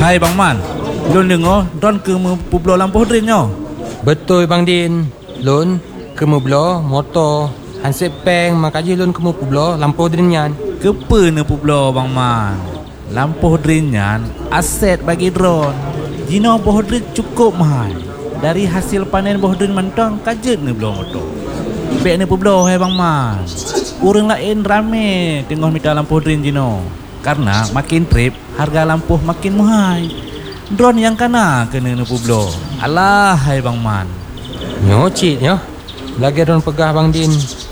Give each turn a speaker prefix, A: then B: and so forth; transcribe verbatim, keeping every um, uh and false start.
A: Hai Bang Man, Lun dengar Don ke Pueblo lampu Hudrin nyo.
B: Betul Bang Din. Lun ke Pueblo motor hansip peng makaji lun ke Pueblo lampu Hudrin nyan.
A: Kepa ne Pueblo Bang Man. Lampu Hudrin nyan aset bagi drone. Jino Bohdrin cukup mahal. Dari hasil panen Bohdrin mentang kajet ne belah motor. Bek ne Pueblo hai Bang Man. Orang lain rame tengok minta lampu Hudrin Jino. Karena makin trip harga lampu makin mahal. Drone yang kena kena ne Pueblo. Alah hai Bang Man.
B: Nyocit nyo. Lagi orang pegah Bang Din.